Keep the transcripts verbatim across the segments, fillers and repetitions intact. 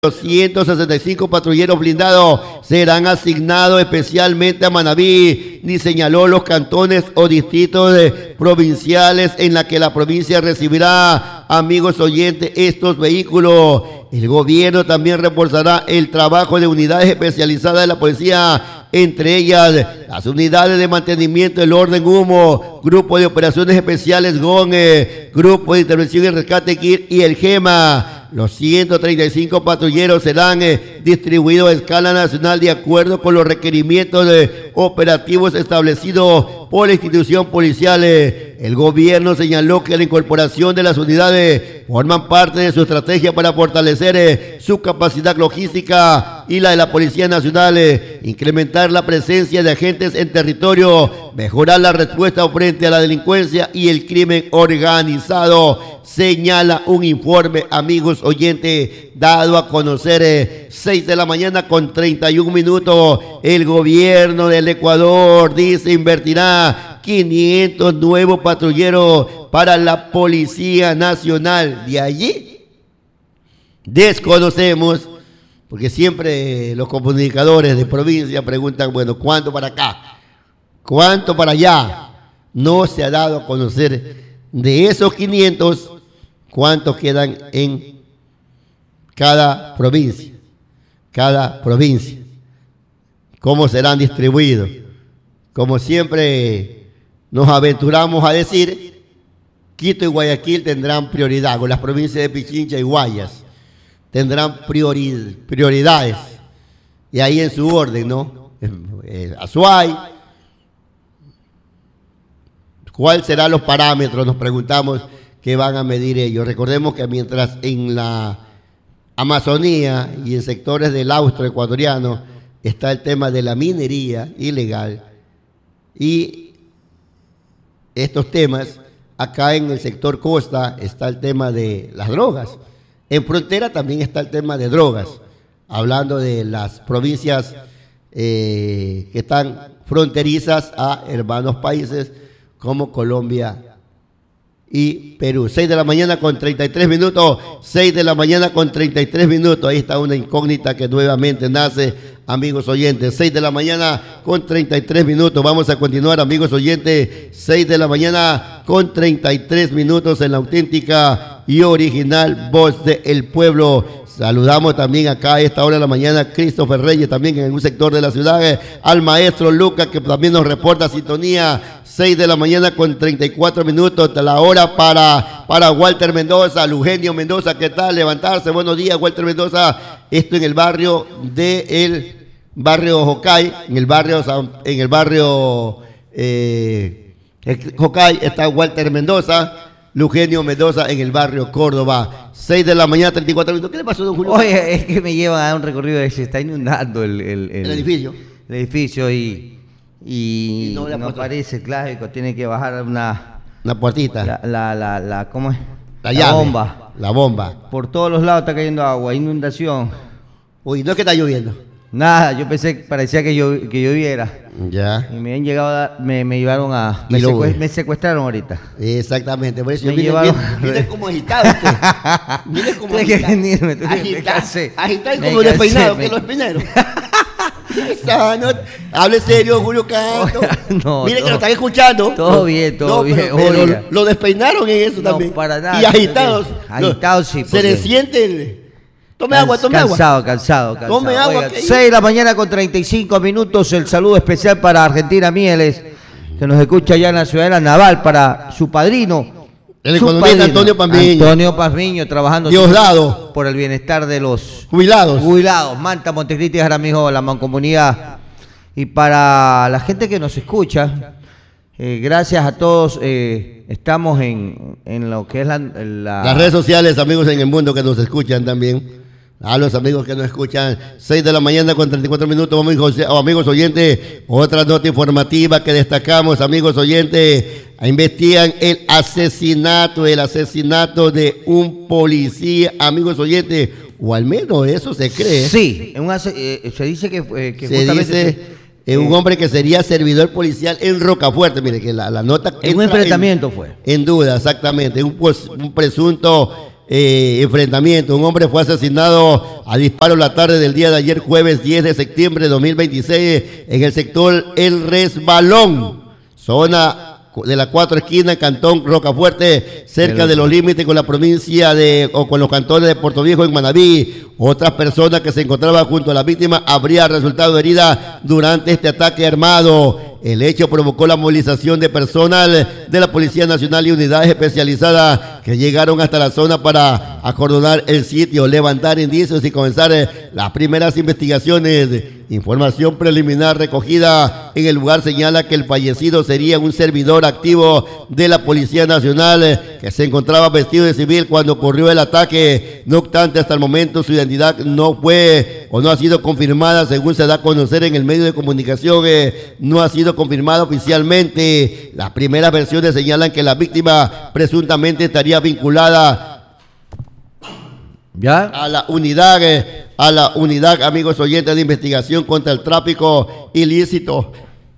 Los ciento sesenta y cinco patrulleros blindados serán asignados especialmente a Manabí, ni señaló los cantones o distritos de provinciales en la que la provincia recibirá, amigos oyentes, estos vehículos. El gobierno también reforzará el trabajo de unidades especializadas de la policía, entre ellas las unidades de mantenimiento del orden humo, Grupo de Operaciones Especiales G O N, eh, Grupo de Intervención y Rescate K I R y el GEMA. Los ciento treinta y cinco patrulleros serán eh, distribuidos a escala nacional de acuerdo con los requerimientos eh, operativos establecidos por la institución policial. Eh. El gobierno señaló que la incorporación de las unidades forman parte de su estrategia para fortalecer eh, su capacidad logística y la de la Policía Nacional, eh, incrementar la presencia de agentes en territorio, mejorar la respuesta frente a la delincuencia y el crimen organizado, señala un informe, amigos oyentes, dado a conocer eh, seis de la mañana con treinta y un minutos. El gobierno del Ecuador dice invertirá quinientos nuevos patrulleros para la Policía Nacional. De allí desconocemos, porque siempre los comunicadores de provincia preguntan, bueno, ¿cuánto para acá? ¿Cuánto para allá? No se ha dado a conocer de esos quinientos, cuántos quedan en cada provincia, cada provincia, cómo serán distribuidos. Como siempre nos aventuramos a decir, Quito y Guayaquil tendrán prioridad, con las provincias de Pichincha y Guayas tendrán priori, prioridades, y ahí en su orden, ¿no? Eh, Azuay. ¿Cuáles serán los parámetros? Nos preguntamos que van a medir ellos. Recordemos que mientras en la Amazonía y en sectores del austro ecuatoriano está el tema de la minería ilegal y estos temas, acá en el sector costa está el tema de las drogas. En frontera también está el tema de drogas, hablando de las provincias eh, que están fronterizas a hermanos países como Colombia y Perú. seis de la mañana con treinta y tres minutos, seis de la mañana con treinta y tres minutos, ahí está una incógnita que nuevamente nace, amigos oyentes, seis de la mañana con treinta y tres minutos, vamos a continuar, amigos oyentes, seis de la mañana con treinta y tres minutos en la auténtica y original voz del pueblo. Saludamos también acá a esta hora de la mañana Christopher Reyes, también en un sector de la ciudad, eh, al maestro Lucas, que también nos reporta sintonía, seis de la mañana con treinta y cuatro minutos, la hora para, para Walter Mendoza, Eugenio Mendoza, ¿qué tal? Levantarse, buenos días, Walter Mendoza, esto en el barrio de el barrio Jocay, en el barrio, en el barrio eh, Jocay está Walter Mendoza, Eugenio Mendoza en el barrio Córdoba. seis de la mañana, treinta y cuatro minutos. ¿Qué le pasó, don Julio? Oye, es que me lleva a dar un recorrido de que se está inundando el, el, el, el edificio. El edificio y, y, y no, no parece clásico, tiene que bajar una... Una puertita. La, la, la, la ¿cómo es? La, la llave, bomba. La bomba. Por todos los lados está cayendo agua, inundación. Uy, no es que está lloviendo. Nada, yo pensé, parecía que, llo, que lloviera. Ya. Y me han llegado, a dar, me, me llevaron a... Me, secue, me secuestraron ahorita. Exactamente, por eso me yo vine, llevaron... vine como agitado usted. Vine como agitado. Que venirme, agitado. Agitado y como despeinado, que los peineros. No, hable serio, Julio Canto. No, mire todo, que lo están escuchando. Todo bien, todo no, bien. Pero, pero lo, lo despeinaron en eso no, también. Para nada. Y agitados. Agitados, sí. Se le siente el... Tome agua, tome cansado, agua. Cansado, cansado. Tome agua. seis de la mañana con treinta y cinco minutos. El saludo especial para Argentina Mieles, que nos escucha allá en la ciudadela Naval, para su padrino. El economista Antonio Pazmiño. Antonio Pazmiño, trabajando Diosdado por el bienestar de los jubilados. Jubilados. Manta, Montecristi, Jaramillo, la mancomunidad. Y para la gente que nos escucha, eh, gracias a todos. Eh, estamos en, en lo que es la, la... las redes sociales, amigos en el mundo que nos escuchan también. A los amigos que nos escuchan, seis de la mañana con treinta y cuatro minutos, amigos, amigos oyentes, otra nota informativa que destacamos, amigos oyentes, investigan el asesinato, el asesinato de un policía, amigos oyentes, o al menos eso se cree. Sí, un eh, se dice que, eh, que se justamente... dice eh, un hombre que sería servidor policial en Rocafuerte, mire que la, la nota... En un enfrentamiento en, fue. En duda, exactamente, un, un presunto... eh, enfrentamiento. Un hombre fue asesinado a disparo la tarde del día de ayer, jueves diez de septiembre de dos mil veintiséis, en el sector El Resbalón, zona de la Cuatro Esquinas, Cantón Rocafuerte, cerca de los límites con la provincia de, o con los cantones de Puerto Viejo en Manabí. Otras personas que se encontraban junto a la víctima habrían resultado heridas durante este ataque armado. El hecho provocó la movilización de personal de la Policía Nacional y unidades especializadas que llegaron hasta la zona para acordonar el sitio, levantar indicios y comenzar las primeras investigaciones. Información preliminar recogida en el lugar señala que el fallecido sería un servidor activo de la Policía Nacional que se encontraba vestido de civil cuando ocurrió el ataque. No obstante, hasta el momento su identidad no fue o no ha sido confirmada, según se da a conocer en el medio de comunicación. Eh, no ha sido confirmada oficialmente. Las primeras versiones señalan que la víctima presuntamente estaría vinculada ¿Ya? a la unidad, eh, a la unidad, amigos oyentes, de investigación contra el tráfico ilícito.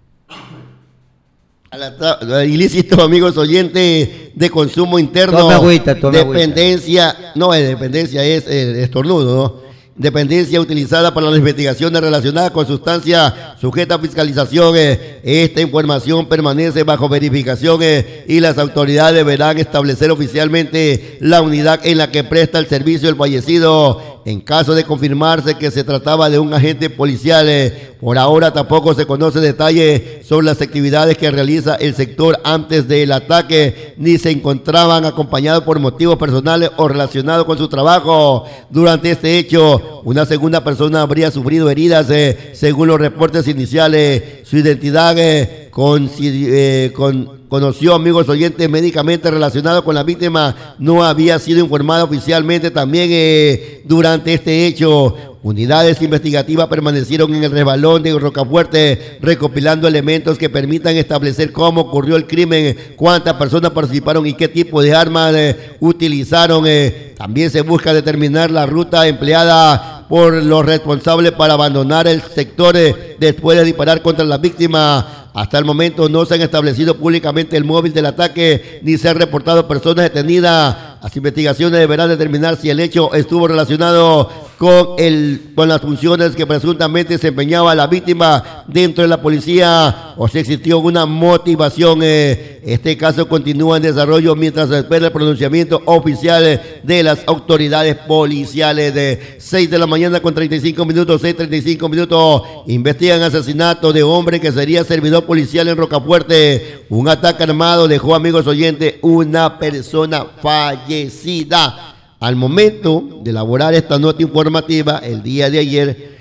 A la ilícito, amigos oyentes, de consumo interno. Tome agüita, tome dependencia, agüita. No es dependencia, es eh, estornudo, ¿no? Dependencia utilizada para las investigaciones relacionadas con sustancias sujetas a fiscalización. Eh, esta información permanece bajo verificación eh, y las autoridades deberán establecer oficialmente la unidad en la que presta el servicio el fallecido. En caso de confirmarse que se trataba de un agente policial, eh, por ahora tampoco se conoce detalles sobre las actividades que realiza el sector antes del ataque, ni se encontraban acompañados por motivos personales o relacionados con su trabajo. Durante este hecho, una segunda persona habría sufrido heridas, eh, según los reportes iniciales. Su identidad eh, con, eh, con conoció, amigos oyentes, médicamente relacionado con la víctima, no había sido informada oficialmente. También eh, durante este hecho, unidades investigativas permanecieron en el resbalón de Rocafuerte, recopilando elementos que permitan establecer cómo ocurrió el crimen, cuántas personas participaron y qué tipo de armas eh, utilizaron. Eh. También se busca determinar la ruta empleada por los responsables para abandonar el sector eh, después de disparar contra la víctima. Hasta el momento no se han establecido públicamente el móvil del ataque, ni se han reportado personas detenidas. Las investigaciones deberán determinar si el hecho estuvo relacionado con, el, con las funciones que presuntamente desempeñaba la víctima dentro de la policía o si existió una motivación. Eh, este caso continúa en desarrollo mientras se espera el pronunciamiento oficial de las autoridades policiales. De seis de la mañana con treinta y cinco minutos, seis treinta y cinco minutos, investigan asesinato de hombre que sería servidor policial en Rocafuerte. Un ataque armado dejó, amigos oyentes, una persona fallecida. Al momento de elaborar esta nota informativa, el día de ayer,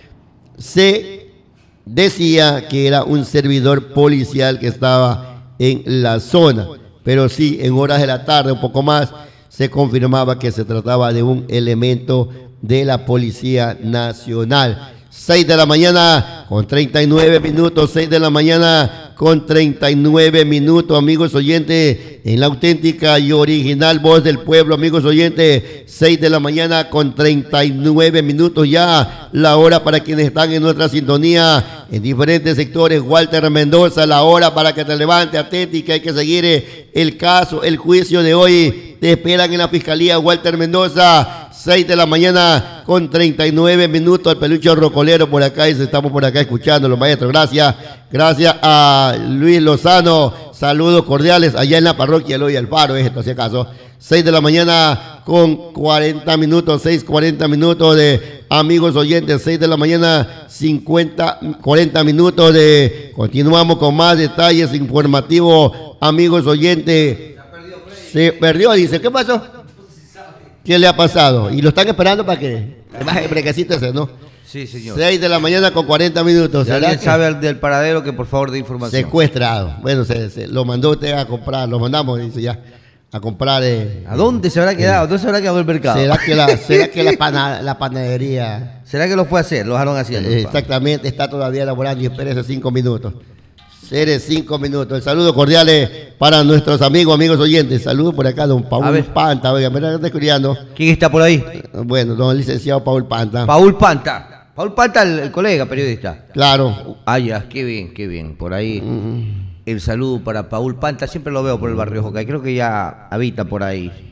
se decía que era un servidor policial que estaba en la zona, pero sí, en horas de la tarde, un poco más, se confirmaba que se trataba de un elemento de la Policía Nacional. seis de la mañana con treinta y nueve minutos, seis de la mañana con treinta y nueve minutos, amigos oyentes, en la auténtica y original voz del pueblo, amigos oyentes, seis de la mañana con treinta y nueve minutos ya, la hora para quienes están en nuestra sintonía en diferentes sectores. Walter Mendoza, la hora para que te levante, atenti, que hay que seguir el caso, el juicio de hoy. Te esperan en la Fiscalía, Walter Mendoza, seis de la mañana con treinta y nueve minutos, el pelucho rocolero por acá, y estamos por acá escuchando los maestros. Gracias, gracias a Luis Lozano, saludos cordiales allá en la parroquia Eloy Alfaro, esto si acaso. seis de la mañana con cuarenta minutos, seis cuarenta minutos de amigos oyentes, seis de la mañana, cincuenta, cuarenta minutos de, continuamos con más detalles informativos, amigos oyentes. Se perdió, dice, ¿qué pasó? ¿Qué le ha pasado? Y lo están esperando para que baje el brequecito ese, ¿no? Sí, señor. seis de la mañana con cuarenta minutos. Si alguien sabe del paradero, que por favor dé información. Secuestrado. Bueno, se, se, lo mandó usted a comprar, lo mandamos, dice ya, a comprar. Eh, ¿A dónde se habrá quedado? ¿Dónde se habrá quedado el mercado? ¿Será que la, será que la, pana, la panadería? ¿Será que lo fue a hacer? Lo dejaron haciendo. Eh, exactamente, está todavía elaborando y espérese cinco minutos. Seré cinco minutos. El saludo cordiales para nuestros amigos, amigos oyentes. Saludos por acá, don Paul Panta. Oiga, me está escuchando. ¿Quién está por ahí? Bueno, don licenciado Paul Panta. Paul Panta. Paul Panta, el, el colega periodista. Claro. Ah, ya, qué bien, qué bien. Por ahí. Mm. El saludo para Paul Panta. Siempre lo veo por el barrio Jocay. Creo que ya habita por ahí.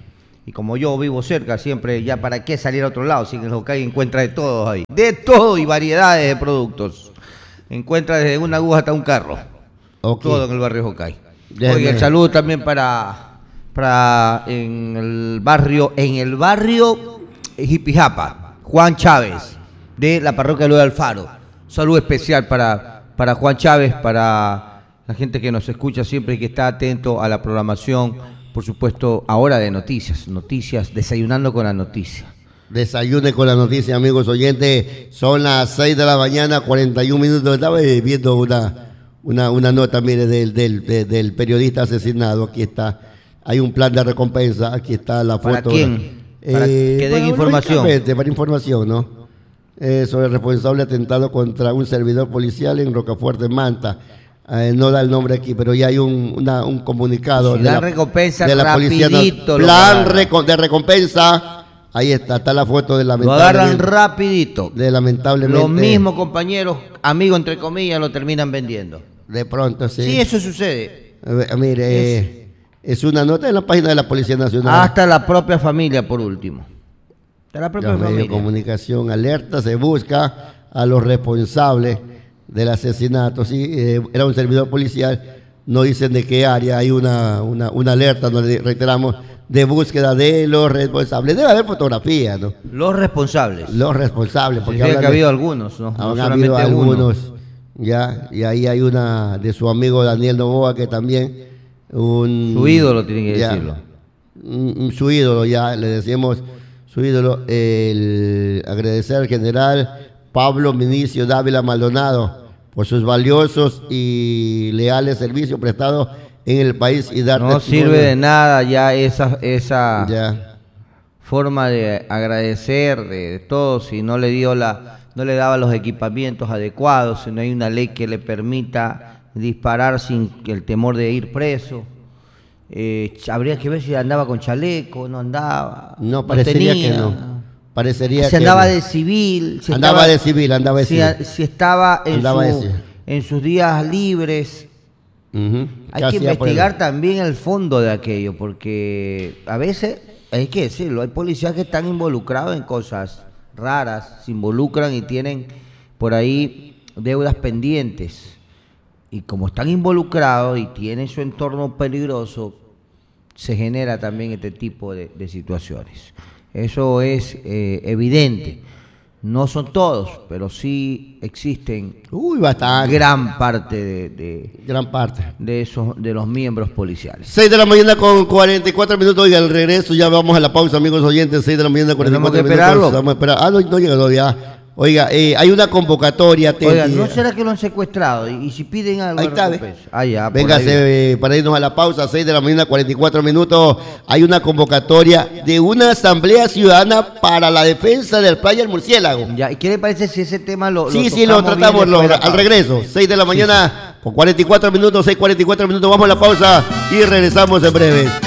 Y como yo vivo cerca, siempre, ya para qué salir a otro lado, si en el Jocay encuentra de todo ahí. De todo y variedades de productos. Encuentra desde una aguja hasta un carro. Okay. Todo en el barrio Jocay. Oye, el saludo también para, para en el barrio, en el barrio Jipijapa, Juan Chávez, de la parroquia Luis Alfaro. Saludo especial para, para Juan Chávez, para la gente que nos escucha siempre y que está atento a la programación. Por supuesto, ahora de noticias, noticias, desayunando con la noticia. Desayune con la noticia, amigos oyentes. Son las seis de la mañana, cuarenta y un minutos. Estaba viendo una, una, una nota, mire, del, del, del, del periodista asesinado. Aquí está. Hay un plan de recompensa. Aquí está la foto. ¿Para quién? Para eh, que den información. Para información, ¿no? Eh, sobre el responsable atentado contra un servidor policial en Rocafuerte, Manta. Eh, no da el nombre aquí, pero ya hay un, una, un comunicado si de, la, recompensa de la policía. No, plan reco de recompensa. Ahí está, está la foto de lamentable. Lo agarran rapidito. De lamentablemente. Los mismos compañeros, amigos entre comillas, lo terminan vendiendo. De pronto, sí. Sí, eso sucede. Eh, mire, es, eh, es una nota en la página de la Policía Nacional. Hasta la propia familia, por último. Hasta la propia Los familia. medios de comunicación alerta, se busca a los responsables del asesinato. Sí, eh, era un servidor policial, no dicen de qué área. Hay una, una, una alerta, nos reiteramos, de búsqueda de los responsables. Debe haber fotografías, ¿no? Los responsables. Los responsables, porque sí, que ha habido algunos, ¿no? Han no habido algunos, uno. Ya, y ahí hay una de su amigo Daniel Novoa, que también un... Su ídolo, tiene que ya, decirlo. Un, su ídolo, ya le decimos su ídolo, el agradecer al general Pablo Minicio Dávila Maldonado por sus valiosos y leales servicios prestados en el país y dar no sirve de nada ya esa esa ya. forma de agradecer de, de todo si no le dio la no le daba los equipamientos adecuados, si no hay una ley que le permita disparar sin el temor de ir preso. Eh, habría que ver si andaba con chaleco, no andaba. No, parecería no tenía, que no. Parecería si que andaba no. de civil, si andaba estaba, de civil, andaba de si, civil. Si estaba en, andaba su, en sus días libres. Uh-huh. Hay que investigar también el fondo de aquello, porque a veces, hay que decirlo, hay policías que están involucrados en cosas raras, se involucran y tienen por ahí deudas pendientes. Y como están involucrados y tienen su entorno peligroso, se genera también este tipo de, de situaciones. Eso es eh, evidente. No son todos, pero sí existen Uy, bastante. gran parte de, de gran parte de esos de los miembros policiales. seis de la mañana con cuarenta y cuatro minutos. Oiga, al regreso ya vamos a la pausa, amigos oyentes. seis de la mañana cuarenta y cuatro minutos. Esperarlo. Vamos a esperar. Ah, no, no llega todavía. Oiga, eh, hay una convocatoria. Oiga, ¿no será que lo han secuestrado? Y, y si piden algo. Ahí está, ah, ya, véngase eh, para irnos a la pausa, seis de la mañana, cuarenta y cuatro minutos. Hay una convocatoria de una asamblea ciudadana para la defensa del Playa del Murciélago. Ya, ¿y qué le parece si ese tema lo, lo Sí, sí, lo tratamos lo, al regreso. seis de la mañana, sí, sí. Con cuarenta y cuatro minutos, seis cuarenta y cuatro minutos. Vamos a la pausa y regresamos en breve.